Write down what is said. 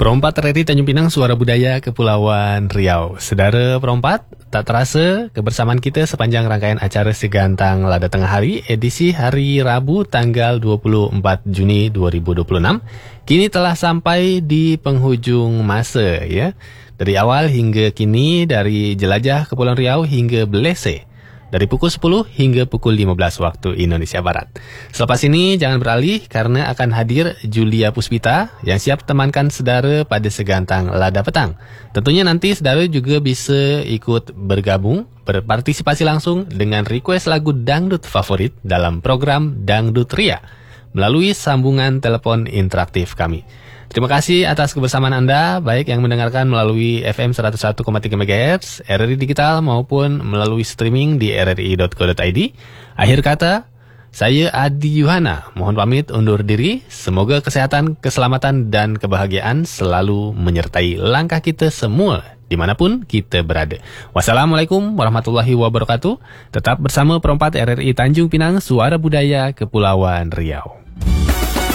Perompat RRI Tanjung Pinang, Suara Budaya Kepulauan Riau. Saudara perompat, tak terasa kebersamaan kita sepanjang rangkaian acara Segantang Lada Tengah Hari, edisi hari Rabu tanggal 24 Juni 2026, kini telah sampai di penghujung masa, ya. Dari awal hingga kini, dari Jelajah Kepulauan Riau hingga Belese, dari pukul 10 hingga pukul 15 waktu Indonesia Barat. Selepas ini jangan beralih karena akan hadir Julia Puspita yang siap temankan saudara pada Segantang Lada Petang. Tentunya nanti saudara juga bisa ikut bergabung, berpartisipasi langsung dengan request lagu dangdut favorit dalam program Dangdut Ria melalui sambungan telepon interaktif kami. Terima kasih atas kebersamaan Anda, baik yang mendengarkan melalui FM 101,3 MHz, RRI Digital maupun melalui streaming di rri.co.id. Akhir kata, saya Adi Yuhana, mohon pamit undur diri. Semoga kesehatan, keselamatan, dan kebahagiaan selalu menyertai langkah kita semua dimanapun kita berada. Wassalamualaikum warahmatullahi wabarakatuh. Tetap bersama perompat RRI Tanjung Pinang, Suara Budaya Kepulauan Riau.